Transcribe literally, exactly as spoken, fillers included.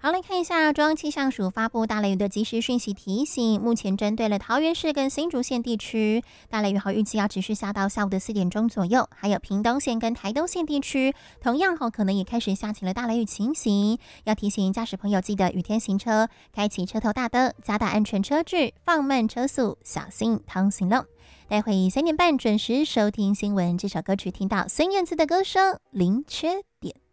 好，来看一下中央气象署发布大雷雨的即时讯息提醒。目前针对了桃园市跟新竹县地区，大雷雨后预计要持续下到下午的四点钟左右。还有屏东县跟台东县地区，同样哈可能也开始下起了大雷雨情形。要提醒驾驶朋友记得雨天行车，开启车头大灯，加大安全车距，放慢车速，小心通行喽。待会三点半准时收听新闻，这首歌曲听到孙燕姿的歌声《零缺点》。